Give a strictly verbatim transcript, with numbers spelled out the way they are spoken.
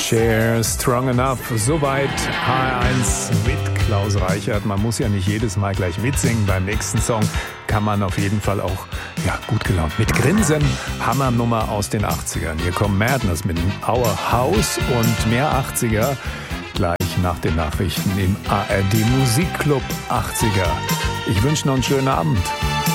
Cher, Strong Enough. Soweit H eins mit Klaus Reichert. Man muss ja nicht jedes Mal gleich mitsingen. Beim nächsten Song kann man auf jeden Fall auch ja, gut gelaunt mit Grinsen. Hammernummer aus den achtzigern. Hier kommt Madness mit Our House und mehr achtziger gleich nach den Nachrichten im A R D Musikclub achtziger. Ich wünsche noch einen schönen Abend.